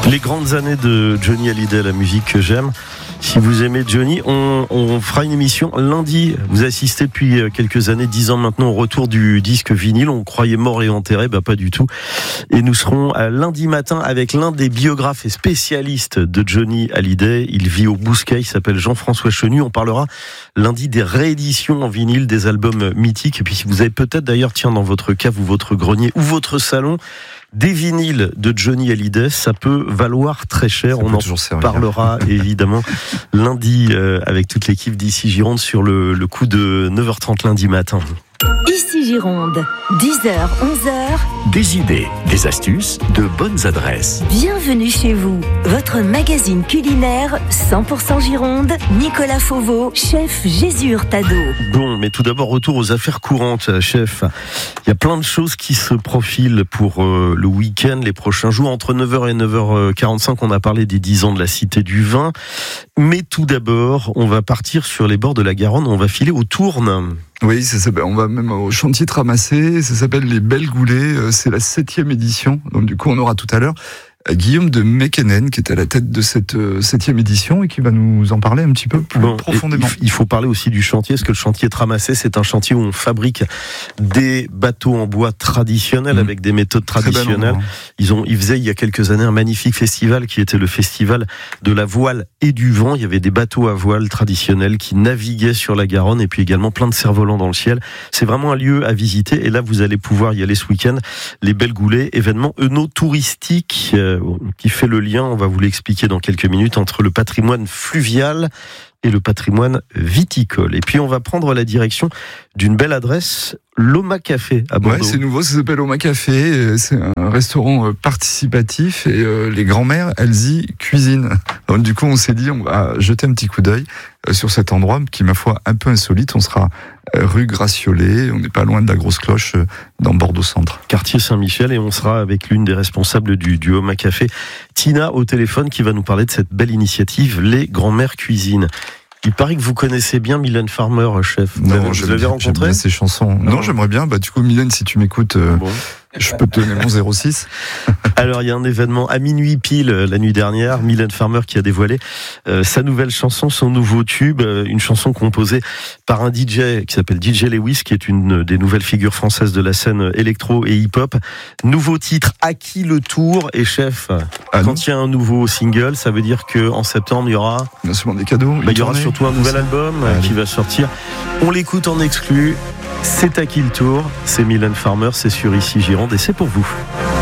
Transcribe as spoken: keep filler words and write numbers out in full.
Les grandes années de Johnny Hallyday, la musique que j'aime. Si vous aimez Johnny, on, on fera une émission lundi. Vous assistez depuis quelques années, dix ans maintenant, au retour du disque vinyle. On croyait mort et enterré, bah pas du tout. Et nous serons lundi matin avec l'un des biographes et spécialistes de Johnny Hallyday. Il vit au Bousquet, il s'appelle Jean-François Chenu. On parlera lundi des rééditions en vinyle des albums mythiques. Et puis si vous avez peut-être d'ailleurs, tiens, dans votre cave ou votre grenier ou votre salon, des vinyles de Johnny Hallyday, ça peut valoir très cher. On en parlera évidemment lundi euh, avec toute l'équipe d'Ici Gironde sur le, le coup de neuf heures trente lundi matin. Ici Gironde, dix heures, onze heures. Des idées, des astuces, de bonnes adresses. Bienvenue chez vous, votre magazine culinaire cent pour cent Gironde. Nicolas Fauveau, chef Jésus Hurtado. Bon, mais tout d'abord, retour aux affaires courantes, chef. Il y a plein de choses qui se profilent pour euh, le week-end, les prochains jours. Entre neuf heures et neuf heures quarante-cinq, on a parlé des dix ans de la Cité du Vin. Mais tout d'abord, on va partir sur les bords de la Garonne, on va filer aux Tournes. Oui, ça s'appelle, on va même au chantier de Ramassé, ça s'appelle les Belles Goulées, c'est la septième édition, donc du coup on aura tout à l'heure Guillaume de Mekenen qui est à la tête de cette euh, septième édition et qui va nous en parler un petit peu plus bon, profondément. Il faut parler aussi du chantier, parce que le chantier de Ramassé, c'est un chantier où on fabrique des bateaux en bois traditionnels, mmh. avec des méthodes traditionnelles. Belle, ils ont, ils faisaient il y a quelques années un magnifique festival qui était le festival de la voile et du vent. Il y avait des bateaux à voile traditionnels qui naviguaient sur la Garonne et puis également plein de cerfs-volants dans le ciel. C'est vraiment un lieu à visiter et là vous allez pouvoir y aller ce week-end. Les Belles Goulées, événement œnotouristique euh, qui fait le lien, on va vous l'expliquer dans quelques minutes, entre le patrimoine fluvial et le patrimoine viticole. Et puis on va prendre la direction d'une belle adresse, l'Oma Café à Bordeaux. Ouais, c'est nouveau, ça s'appelle Oma Café, c'est un restaurant participatif et euh, les grand-mères, elles y cuisinent. Donc du coup, on s'est dit, on va jeter un petit coup d'œil sur cet endroit qui, ma foi, un peu insolite. On sera rue Graciolet, on n'est pas loin de la Grosse Cloche dans Bordeaux Centre. Quartier Saint-Michel, et on sera avec l'une des responsables du, du Oma Café, Tina, au téléphone, qui va nous parler de cette belle initiative, les grand-mères cuisinent. Il paraît que vous connaissez bien Mylène Farmer, chef. Vous non, je l'avais rencontré. J'aime bien ses chansons. Non, non j'aimerais bien. Bah, du coup, Mylène, si tu m'écoutes, euh, bon. je peux te donner mon zéro six. Alors, il y a un événement à minuit pile la nuit dernière. Mylène Farmer qui a dévoilé euh, sa nouvelle chanson, son nouveau tube, euh, une chanson composée par un D J qui s'appelle D J Lewis, qui est une des nouvelles figures françaises de la scène électro et hip-hop. Nouveau titre, À qui le tour? Et chef, ah quand il y a un nouveau single, ça veut dire que en septembre il y aura bien sûr des cadeaux. Bah, il y aura surtout un nouvel album euh, qui va sortir. On l'écoute en exclu. C'est À qui le tour? C'est Mylène Farmer, c'est sur Ici Gironde et c'est pour vous.